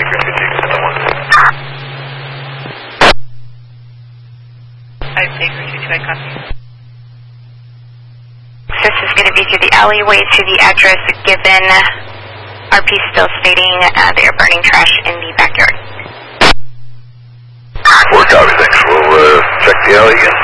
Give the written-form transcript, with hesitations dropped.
Baker 22, 5 Baker 22, I copy. This is going to be through the alleyway to the address given. RP still stating they are burning trash in the backyard. 4 copy, thanks. We'll check the alley again.